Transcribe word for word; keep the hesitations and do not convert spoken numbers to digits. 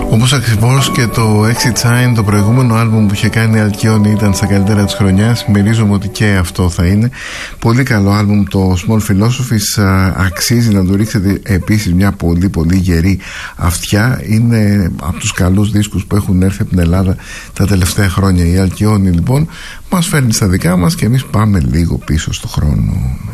Όπως ακριβώς και το Exit Sign, το προηγούμενο άλμπουμ που είχε κάνει η Αλκιόνη, ήταν στα καλύτερα της χρονιάς. Μυρίζομαι ότι και αυτό θα είναι. Πολύ καλό άλμπουμ το Small Philosophies. Αξίζει να του ρίξετε επίσης μια πολύ πολύ γερή αυτιά. Είναι από τους καλούς δίσκους που έχουν έρθει από την Ελλάδα τα τελευταία χρόνια. Η Αλκιόνη λοιπόν μας φέρνει στα δικά μας και εμείς πάμε λίγο πίσω στο χρόνο.